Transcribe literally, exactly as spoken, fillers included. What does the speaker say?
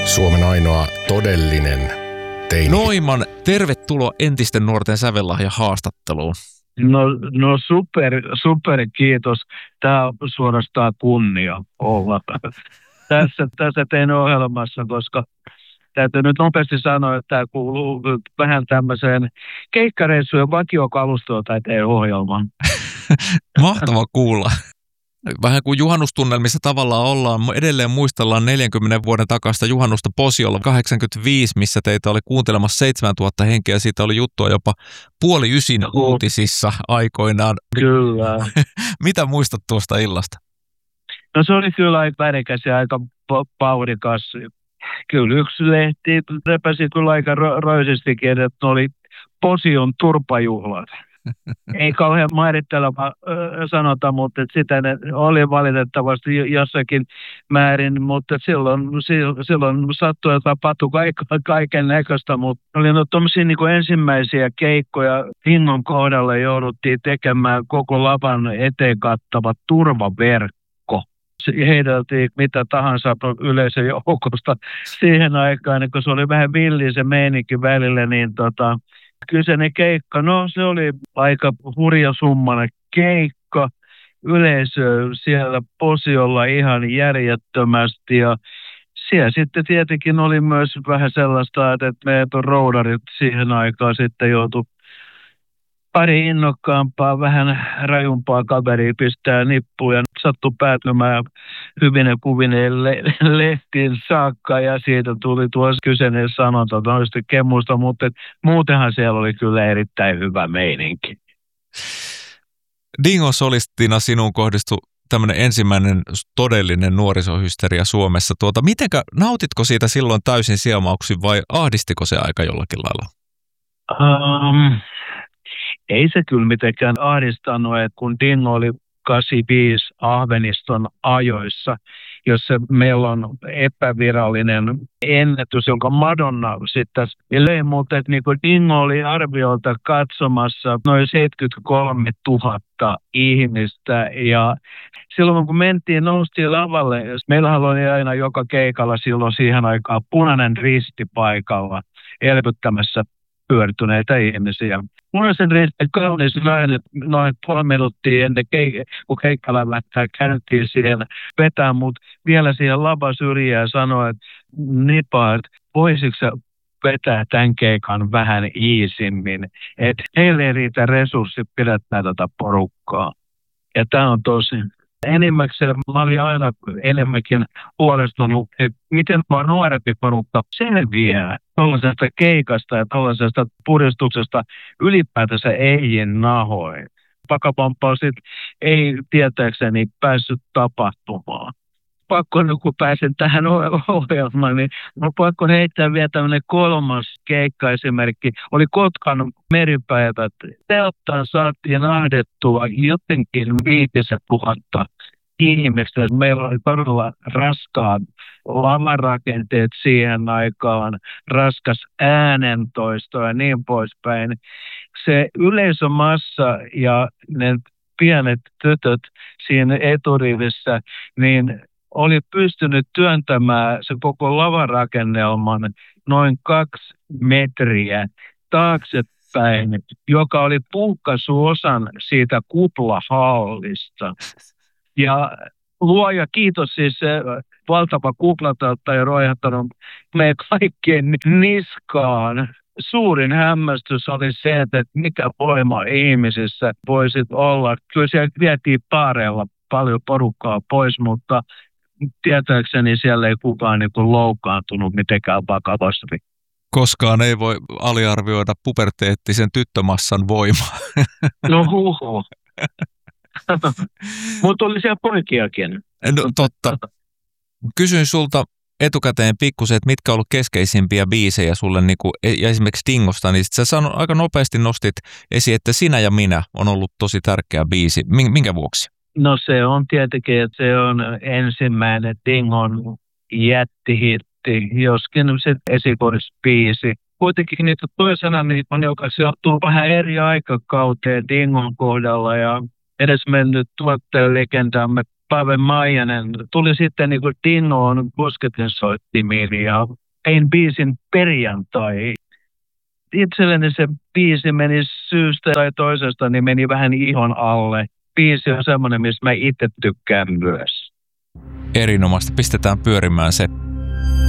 Suomen ainoa todellinen teini. Noiman, tervetuloa entisten nuorten sävellahja haastatteluun. No, no super, super kiitos. Tämä on suorastaan kunnia olla tässä, tässä teidän ohjelmassa, koska täytyy nyt nopeasti sanoa, että tämä kuuluu vähän tämmöiseen keikkareissujen vakiokalustoon tai teidän ohjelmaan. Mahtava kuulla. Vähän kuin juhannustunnelmissa tavallaan ollaan. Edelleen muistellaan neljänkymmenen vuoden takasta juhannusta Posiolla kahdeksankymmentäviisi, missä teitä oli kuuntelemassa seitsemäntuhatta henkeä. Siitä oli juttua jopa puoli ysin uutisissa aikoinaan. Kyllä. Mitä muistat tuosta illasta? No se oli kyllä aika värikäs ja aika paurikas. Kyllä yksi lehti repäsi kyllä aika ro- roisistikin, että ne oli Posion turpajuhlat. Ei kauhean mairitteleva sanota, mutta sitä ne oli valitettavasti jossakin määrin, mutta silloin, silloin sattui ja tapahtui kaiken näköistä, mutta oli no tuommoisia niin kuin ensimmäisiä keikkoja. Dingon kohdalla jouduttiin tekemään koko lavan eteen kattava turvaverkko. Heideltiin mitä tahansa yleisön joukosta siihen aikaan, kun se oli vähän villi se meininki välillä, niin tota, kyseinen keikka, no se oli aika hurjasummainen keikka. Yleisö siellä Posiolla ihan järjettömästi ja siellä sitten tietenkin oli myös vähän sellaista, että meidät on roudarit siihen aikaan sitten joutui pari innokkaampaa, vähän rajumpaa kaveria pistää nippuun ja sattui päätymään hyvine kuvineen le- lehtiin saakka ja siitä tuli tuossa kyseinen sanonta noista kemusta, mutta muutenhan siellä oli kyllä erittäin hyvä meininki. Dingo solistina sinuun kohdistui tämmöinen ensimmäinen todellinen nuorisohysteria Suomessa. Tuota, mitenkä, nautitko siitä silloin täysin siemauksin vai ahdistiko se aika jollakin lailla? Um. Ei se kyllä mitenkään ahdistanut, että kun Dingo oli kahdeksankymmentäviisi Ahveniston ajoissa, jossa meillä on epävirallinen ennätys, jonka Madonna sitten löi, mutta että niin Dingo oli arviolta katsomassa noin seitsemänkymmentäkolmetuhatta ihmistä ja silloin kun mentiin, noustiin lavalle, meillähän oli aina joka keikalla silloin siihen aikaan Punainen Risti paikalla elvyttämässä pyörtyneitä ihmisiä. Punaisen Ristin kaunis nainen noin puoli minuuttia ennen keik- kun keikkalla lähtää käyntiin siellä vetää mut vielä siihen lava syrjään ja sanoi, että Nipa, että voisitko sä vetää tämän keikan vähän iisimmin, että heille ei riitä resurssit pidättää tätä porukkaa. Ja tämä on tosi. Enimmäkseen mä olin aina enemmänkin huolestunut, että miten tuo nuorempi porukka selviää tuollaisesta keikasta ja tuollaisesta puristuksesta ylipäätänsä ei nahoin. Pakapampausit ei tietääkseni päässyt tapahtumaan. Pakko, kun pääsen tähän ohjelmaan, niin on pakko heittää vielä tämmöinen kolmas keikka-esimerkki. Oli Kotkan meripäivät. Telttaan saatiin ahdettua jotenkin viitisen tuhatta ihmistä. Meillä oli todella raskaat lavarakenteet siihen aikaan, raskas äänentoisto ja niin poispäin. Se yleisömassa ja ne pienet tytöt siinä eturivissä, niin oli pystynyt työntämään se koko lavarakennelman noin kaksi metriä taaksepäin, joka oli puukkasuosan siitä kuplahallista. Ja luoja kiitos siis se valtava kuplateltta ja roihahtanut meidän kaikkien niskaan. Suurin hämmästys oli se, että mikä voima ihmisissä voisi olla. Kyllä siellä vietiin paareilla paljon porukkaa pois, mutta tietääkseni siellä ei kukaan niin kuin loukkaantunut mitenkään vakavasti. Koskaan ei voi aliarvioida puberteettisen tyttömassan voimaa. No huhu. Mutta oli siellä poikiakin. No totta. Kysyin sulta etukäteen pikkusen, että mitkä on ollut keskeisimpiä biisejä sulle, niin kuin, ja esimerkiksi Dingosta, niin sä sano, aika nopeasti nostit esiin, että Sinä ja minä on ollut tosi tärkeä biisi. Minkä vuoksi? No se on tietenkin, että se on ensimmäinen Dingon jättihitti, joskin se esikoisbiisi. Kuitenkin niitä toisena niitä on, joka sijoittuu vähän eri aikakauteen Dingon kohdalla ja edesmennyt tuottajalegentamme Paave Maijanen. Tuli sitten niin kuin Dingoon kosketinsoittimiin ja tein biisin Perjantai. Itselleni se biisi meni syystä tai toisesta, niin meni vähän ihon alle. Biisi on semmoinen, missä mä itse tykkään myös. Erinomaista. Pistetään pyörimään se.